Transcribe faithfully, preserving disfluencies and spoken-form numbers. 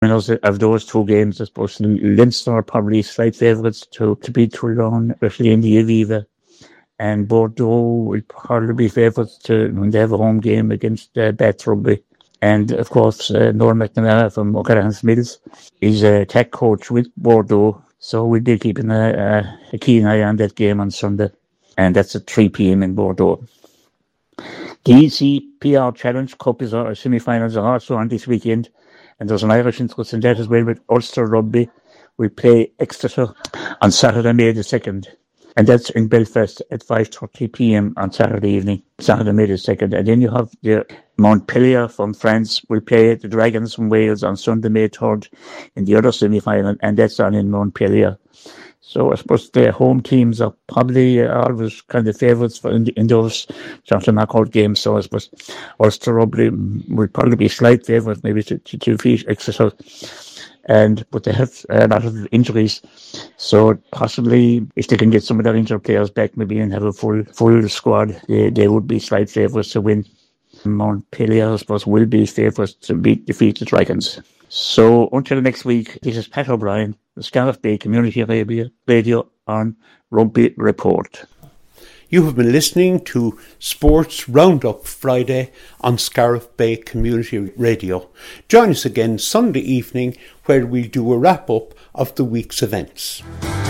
winners of those two games. I suppose Leinster are probably slight favourites to, to beat Tyrone, especially in the Aviva. And Bordeaux will probably be favourites to when they have a home game against uh, Bath Rugby. And of course, uh, Noel McNamara from O'Callaghan's Mills is a tech coach with Bordeaux. So we'll be keeping a, a, a keen eye on that game on Sunday. And that's at three p.m. in Bordeaux. The E C P R Challenge Cup is our semi-finals are also on this weekend. And there's an Irish interest in that as well with Ulster Rugby. We play Exeter on Saturday, May the second. And that's in Belfast at five thirty p.m. on Saturday evening, Saturday, May the second. And then you have the Montpellier from France will play the Dragons from Wales on Sunday, May third in the other semi-final, and that's on in Montpellier. So I suppose the home teams are probably always kind of favourites for in, in those sort of knockout games. So I suppose Ulster Rugby will probably be slight favourites, maybe to, to, to defeat Exeter. And but they have a lot of injuries, so possibly if they can get some of their injured players back, maybe and have a full full squad, they, they would be slight favourites to win. Montpellier, I suppose, will be favourites to beat defeat the Dragons. So until next week, this is Pat O'Brien, the Scariff Bay Community Radio, Radio on Rugby Report. You have been listening to Sports Roundup Friday on Scariff Bay Community Radio. Join us again Sunday evening where we'll do a wrap-up of the week's events.